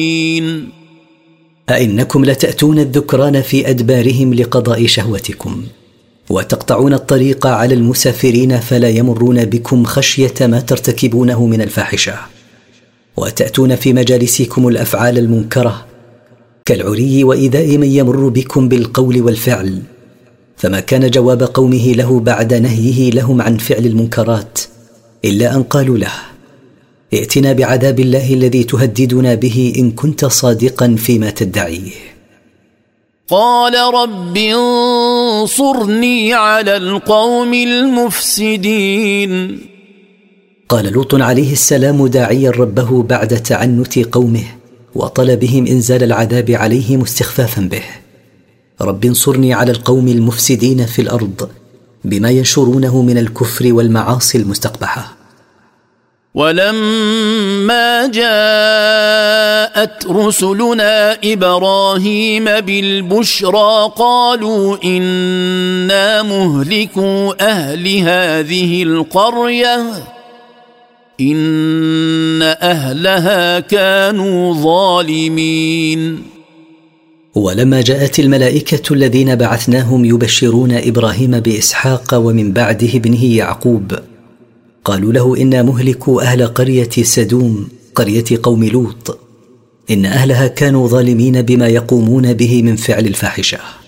أئنكم لتأتون الذكران في أدبارهم لقضاء شهوتكم، وتقطعون الطريق على المسافرين فلا يمرون بكم خشية ما ترتكبونه من الفاحشة، وتأتون في مجالسكم الأفعال المنكرة كالعري وإيذاء من يمر بكم بالقول والفعل. فما كان جواب قومه له بعد نهيه لهم عن فعل المنكرات إلا أن قالوا له: ائتنا بعذاب الله الذي تهددنا به إن كنت صادقا فيما تدعيه. قال رب انصرني على القوم المفسدين. قال لوط عليه السلام داعيا ربه بعد تعنت قومه وطلبهم إنزال العذاب عليهم استخفافا به: رب انصرني على القوم المفسدين في الأرض بما ينشرونه من الكفر والمعاصي المستقبحة. ولما جاءت رسلنا إبراهيم بالبشرى قالوا إنا مهلكو أهل هذه القرية إن أهلها كانوا ظالمين. ولما جاءت الملائكة الذين بعثناهم يبشرون إبراهيم بإسحاق ومن بعده ابنه يعقوب قالوا له: إنا مهلكو أهل قرية سدوم قرية قوم لوط إن أهلها كانوا ظالمين بما يقومون به من فعل الفاحشة.